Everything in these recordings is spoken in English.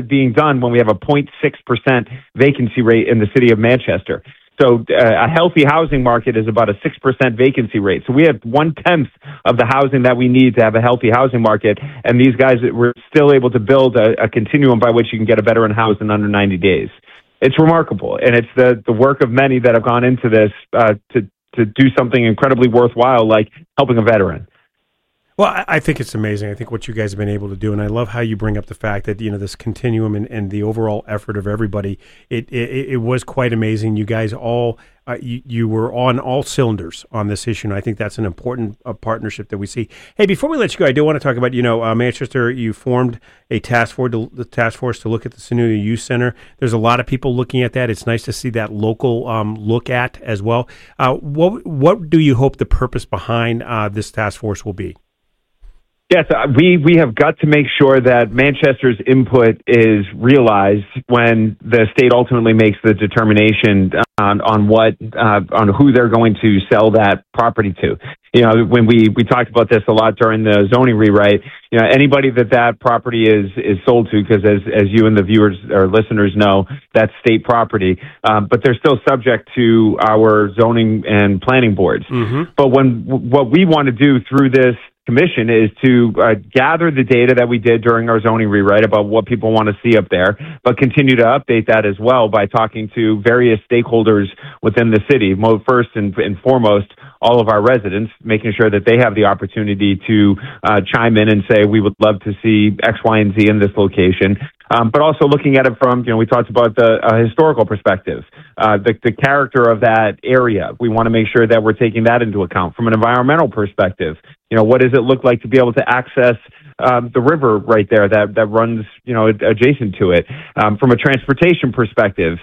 being done when we have a 0.6% vacancy rate in the city of Manchester. So a healthy housing market is about a 6% vacancy rate. So we have 1/10 of the housing that we need to have a healthy housing market. And these guys were still able to build a continuum by which you can get a veteran housed in under 90 days. It's remarkable. And it's the work of many that have gone into this to do something incredibly worthwhile, like helping a veteran. Well, I think it's amazing. I think what you guys have been able to do, and I love how you bring up the fact that, this continuum and the overall effort of everybody, it was quite amazing. You guys all, you were on all cylinders on this issue, and I think that's an important partnership that we see. Hey, before we let you go, I do want to talk about, Manchester, you formed a task force to look at the Sununu Youth Center. There's a lot of people looking at that. It's nice to see that local look at as well. What do you hope the purpose behind this task force will be? Yes, we have got to make sure that Manchester's input is realized when the state ultimately makes the determination on who they're going to sell that property to. When we talked about this a lot during the zoning rewrite, anybody that property is sold to, because as you and the viewers or listeners know, that's state property, but they're still subject to our zoning and planning boards. Mm-hmm. But what we want to do through this commission is to gather the data that we did during our zoning rewrite about what people want to see up there, but continue to update that as well by talking to various stakeholders within the city. First and foremost, all of our residents, making sure that they have the opportunity to chime in and say, we would love to see X, Y, and Z in this location. But also looking at it from, we talked about the historical perspective, the character of that area. We want to make sure that we're taking that into account. From an environmental perspective, what does it look like to be able to access the river right there that runs, adjacent to it? From a transportation perspective,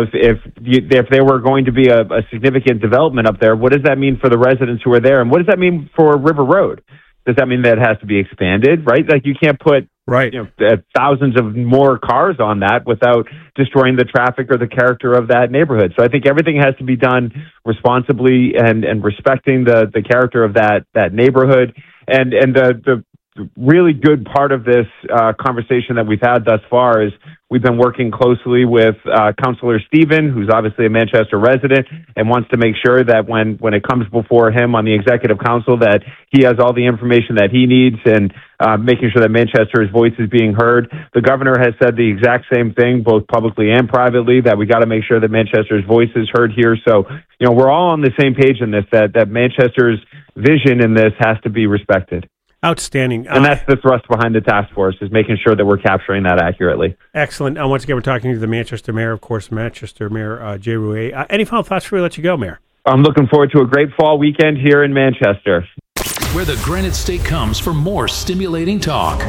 if there were going to be a significant development up there, what does that mean for the residents who are there? And what does that mean for River Road? Does that mean that it has to be expanded, right? Like you can't put thousands of more cars on that without destroying the traffic or the character of that neighborhood. So I think everything has to be done responsibly and respecting the character of that neighborhood. And the really good part of this conversation that we've had thus far is we've been working closely with Councillor Stephen, who's obviously a Manchester resident and wants to make sure that when it comes before him on the executive council that he has all the information that he needs and making sure that Manchester's voice is being heard. The governor has said the exact same thing, both publicly and privately, that we got to make sure that Manchester's voice is heard here. So, we're all on the same page in this, that Manchester's vision in this has to be respected. Outstanding. And that's the thrust behind the task force, is making sure that we're capturing that accurately. Excellent. Once again, we're talking to the Manchester Mayor, of course, Manchester Mayor Jay Rouet. Any final thoughts before we let you go, Mayor? I'm looking forward to a great fall weekend here in Manchester. Where the Granite State comes for more stimulating talk.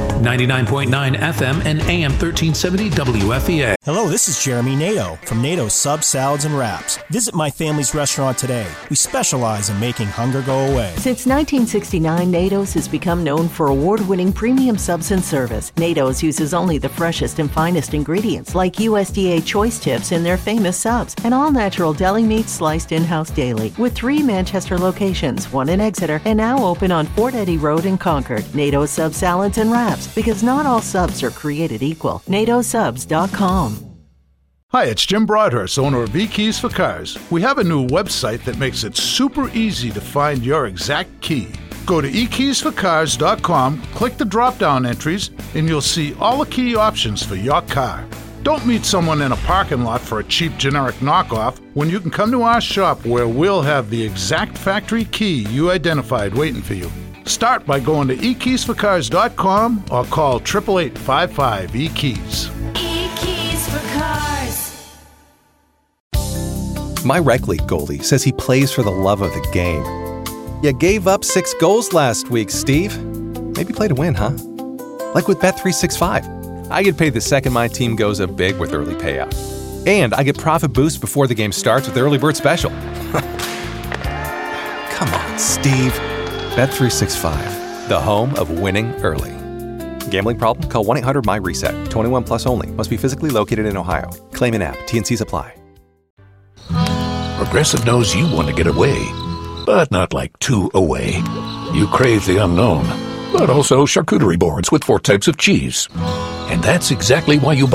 99.9 FM and AM 1370 WFEA. Hello, this is Jeremy Nato from Nato's Subs, Salads, and Wraps. Visit my family's restaurant today. We specialize in making hunger go away. Since 1969, Nato's has become known for award-winning premium subs and service. Nato's uses only the freshest and finest ingredients like USDA choice tips in their famous subs and all-natural deli meat sliced in-house daily. With 3 Manchester locations, 1 in Exeter, and now open on Fort Eddy Road in Concord. Nato's Sub Salads and Wraps, because not all subs are created equal. NatoSubs.com. Hi, it's Jim Broadhurst, owner of eKeys for Cars. We have a new website that makes it super easy to find your exact key. Go to eKeysforCars.com, click the drop-down entries, and you'll see all the key options for your car. Don't meet someone in a parking lot for a cheap generic knockoff when you can come to our shop where we'll have the exact factory key you identified waiting for you. Start by going to eKeysforCars.com or call 888-55-EKEYS. eKeys for Cars. My rec league goalie says he plays for the love of the game. You gave up 6 goals last week, Steve. Maybe play to win, huh? Like with Bet365. I get paid the second my team goes up big with early payout. And I get profit boost before the game starts with the Early Bird Special. Come on, Steve. Bet365, the home of winning early. Gambling problem? Call 1-800-MY-RESET. 21 plus only. Must be physically located in Ohio. Claim in app. T&Cs apply. Progressive knows you want to get away, but not like too away. You crave the unknown, but also charcuterie boards with 4 types of cheese. And that's exactly why you buy